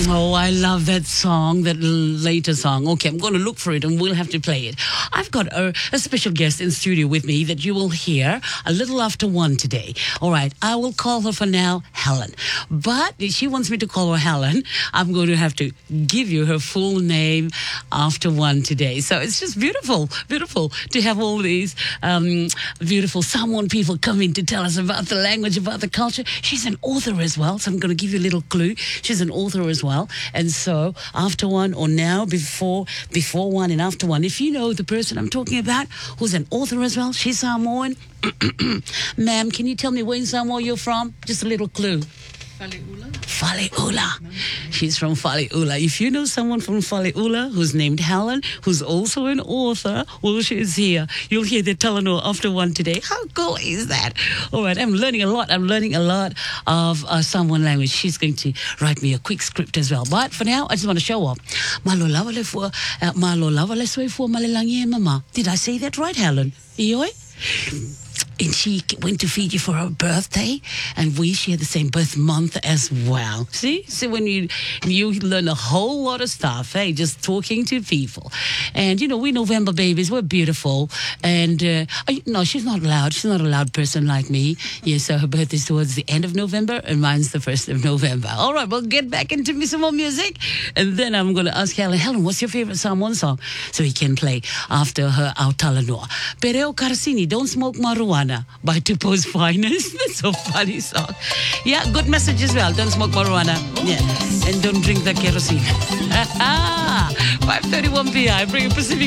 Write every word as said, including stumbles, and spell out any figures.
Oh, I love that song, that later song. Okay, I'm going to look for it and we'll have to play it. I've got a, a special guest in studio with me that you will hear a little after one today. All right, I will call her for now Helen. But if she wants me to call her Helen, I'm going to have to give you her full name after one today. So it's just beautiful, beautiful to have all these um, beautiful Samoan people coming to tell us about the language, about the culture. She's an author as well, so I'm going to give you a little clue. She's an author as well. And so after one or now, before before one and after one, if you know the person I'm talking about who's an author as well, she's Samoan. Ma'am, can you tell me where in Samoa you're from? Just a little clue. Faleula. Faleula. She's from Faleula. If you know someone from Faleula who's named Helen, who's also an author, well, she's here. You'll hear the Talanoa after one today. How cool is that? All right, I'm learning a lot. I'm learning a lot of uh, Samoan language. She's going to write me a quick script as well. But for now, I just want to show off. Malo lava le fua, malo lava le soi fua malelangi e mama. Did I say that right, Helen? Ioi? And she went to Fiji for her birthday, and we share the same birth month as well. See? So when you you learn a whole lot of stuff, hey, just talking to people. And, you know, we November babies, we're beautiful. And, uh, no, she's not loud. She's not a loud person like me. Yeah, so her birthday's towards the end of November, and mine's the first of November. All right, we'll get back into me some more music. And then I'm going to ask Helen, Helen, what's your favorite Samoan song? So he can play after her Au Talanoa. Pereo Karasini, Don't Smoke Marijuana by Tupo's Finest. That's a funny song. Yeah, good message as well. Don't smoke marijuana. Yeah. And don't drink the kerosene. five thirty-one p m I bring you Pacific